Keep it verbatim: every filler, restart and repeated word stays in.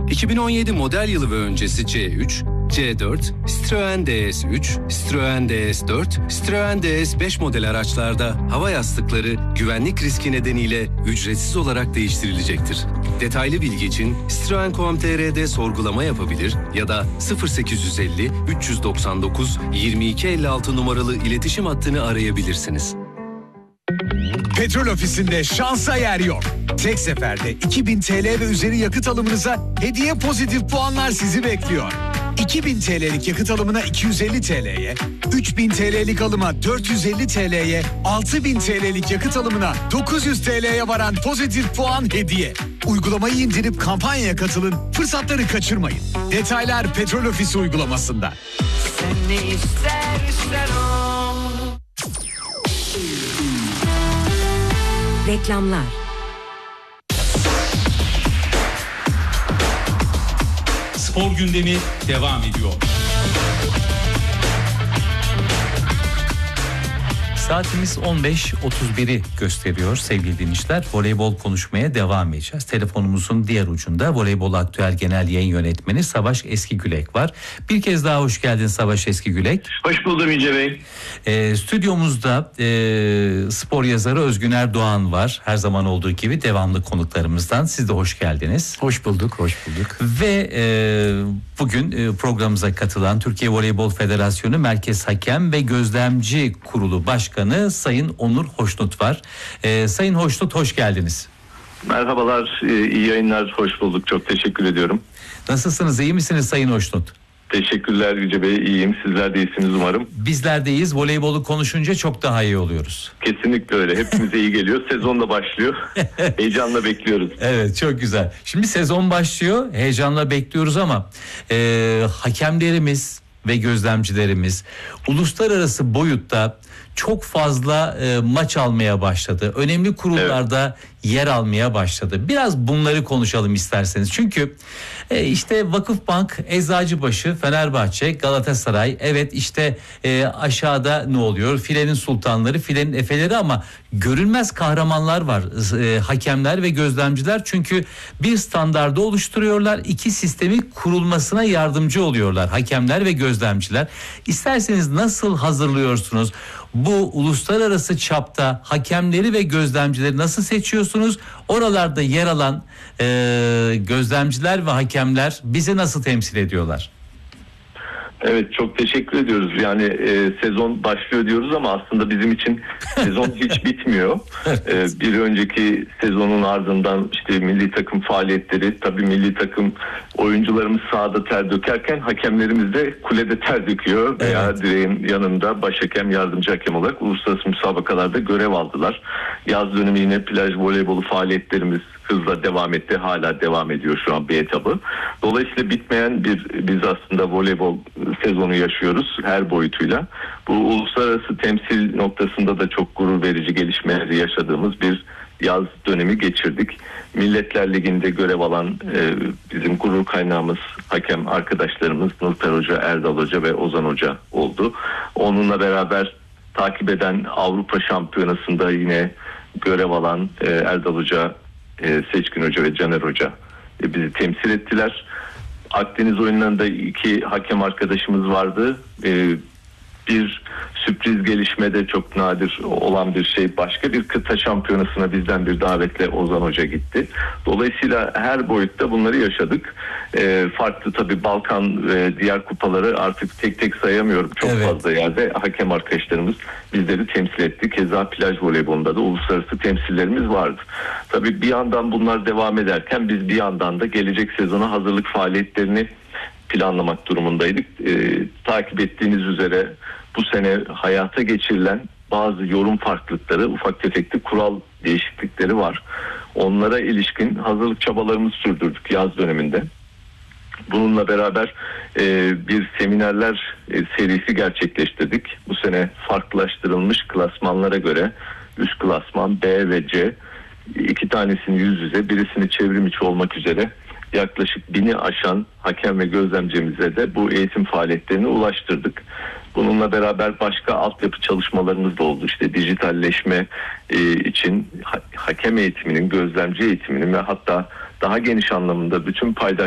iki bin on yedi model yılı ve öncesi C üç, C dört, Citroen D S üç, Citroen D S dört, Citroen D S beş model araçlarda hava yastıkları güvenlik riski nedeniyle ücretsiz olarak değiştirilecektir. Detaylı bilgi için citroen nokta com nokta tr'de sorgulama yapabilir ya da sıfır sekiz yüz elli üç yüz doksan dokuz yirmi iki elli altı numaralı iletişim hattını arayabilirsiniz. Petrol Ofisi'nde şansa yer yok. Tek seferde iki bin T L ve üzeri yakıt alımınıza hediye pozitif puanlar sizi bekliyor. iki bin T L'lik yakıt alımına iki yüz elli T L'ye, üç bin T L'lik alıma dört yüz elli T L'ye, altı bin T L'lik yakıt alımına dokuz yüz T L'ye varan pozitif puan hediye. Uygulamayı indirip kampanyaya katılın, fırsatları kaçırmayın. Detaylar Petrol Ofisi uygulamasında. Sen ne istersen o. Reklamlar. Spor gündemi devam ediyor. Saatimiz on beş otuz biri gösteriyor sevgili dinleyiciler. Voleybol konuşmaya devam edeceğiz. Telefonumuzun diğer ucunda Voleybol Aktüel Genel Yayın Yönetmeni Savaş Eskigülek var. Bir kez daha hoş geldin Savaş Eskigülek. Hoş buldum İnce Bey. E, stüdyomuzda e, spor yazarı Özgün Erdoğan var. Her zaman olduğu gibi devamlı konuklarımızdan. Siz de hoş geldiniz. Hoş bulduk, hoş bulduk. Ve e, bugün e, programımıza katılan Türkiye Voleybol Federasyonu Merkez Hakem ve Gözlemci Kurulu Başkanı Sayın Onur Hoşnut var. Ee, Sayın Hoşnut hoş geldiniz. Merhabalar, iyi yayınlar, hoş bulduk. Çok teşekkür ediyorum. Nasılsınız, iyi misiniz Sayın Hoşnut? Teşekkürler Yüce Bey, iyiyim. Sizler de iyisiniz umarım. Bizler de iyiyiz. Voleybolu konuşunca çok daha iyi oluyoruz. Kesinlikle öyle. Hepimize iyi geliyor. Sezon da başlıyor. Heyecanla bekliyoruz. Evet, çok güzel. Şimdi sezon başlıyor. Heyecanla bekliyoruz ama e, hakemlerimiz ve gözlemcilerimiz uluslararası boyutta çok fazla e, maç almaya başladı. Önemli kurullarda evet. yer almaya başladı. Biraz bunları konuşalım isterseniz. Çünkü e, işte Vakıfbank, Eczacıbaşı, Fenerbahçe, Galatasaray, evet işte e, aşağıda ne oluyor? Filenin sultanları, filenin efeleri ama görünmez kahramanlar var. E, hakemler ve gözlemciler, çünkü bir standardı oluşturuyorlar. İki sistemi kurulmasına yardımcı oluyorlar. Hakemler ve gözlemciler. İsterseniz nasıl hazırlıyorsunuz? Bu uluslararası çapta hakemleri ve gözlemcileri nasıl seçiyorsunuz? Oralarda yer alan e, gözlemciler ve hakemler bizi nasıl temsil ediyorlar? Evet, çok teşekkür ediyoruz. Yani e, sezon başlıyor diyoruz ama aslında bizim için sezon hiç bitmiyor. E, bir önceki sezonun ardından işte milli takım faaliyetleri, tabii milli takım oyuncularımız sahada ter dökerken hakemlerimiz de kulede ter döküyor veya evet. direğin yanında baş hakem, yardımcı hakem olarak uluslararası müsabakalarda görev aldılar. Yaz dönemi yine plaj voleybolu faaliyetlerimiz hızla devam etti. Hala devam ediyor şu an bir etabı. Dolayısıyla bitmeyen bir biz aslında voleybol sezonu yaşıyoruz her boyutuyla. Bu uluslararası temsil noktasında da çok gurur verici gelişmeleri yaşadığımız bir yaz dönemi geçirdik. Milletler Ligi'nde görev alan e, bizim gurur kaynağımız hakem arkadaşlarımız Nurper Hoca, Erdal Hoca ve Ozan Hoca oldu. Onunla beraber takip eden Avrupa Şampiyonası'nda yine görev alan e, Erdal Hoca, e, Seçkin Hoca ve Caner Hoca e, bizi temsil ettiler. Akdeniz oyunlarında iki hakem arkadaşımız vardı. E, bir sürpriz gelişmede çok nadir olan bir şey, başka bir kıta şampiyonasına bizden bir davetle Ozan Hoca gitti. Dolayısıyla her boyutta bunları yaşadık. E, farklı tabii Balkan ve diğer kupaları artık tek tek sayamıyorum. Çok evet. fazla yerde hakem arkadaşlarımız bizleri temsil etti. Keza plaj voleybolunda da uluslararası temsillerimiz vardı. Tabii bir yandan bunlar devam ederken biz bir yandan da gelecek sezona hazırlık faaliyetlerini planlamak durumundaydık. E, takip ettiğiniz üzere bu sene hayata geçirilen bazı yorum farklılıkları, ufak tefekli kural değişiklikleri var. Onlara ilişkin hazırlık çabalarımızı sürdürdük yaz döneminde. Bununla beraber e, bir seminerler e, serisi gerçekleştirdik. Bu sene farklılaştırılmış klasmanlara göre üst klasman B ve C, iki tanesini yüz yüze, birisini çevrim içi olmak üzere yaklaşık bini aşan hakem ve gözlemcimize de bu eğitim faaliyetlerini ulaştırdık. Bununla beraber başka altyapı çalışmalarımız da oldu. İşte dijitalleşme e, için ha- hakem eğitiminin, gözlemci eğitiminin ve hatta daha geniş anlamında bütün paydaş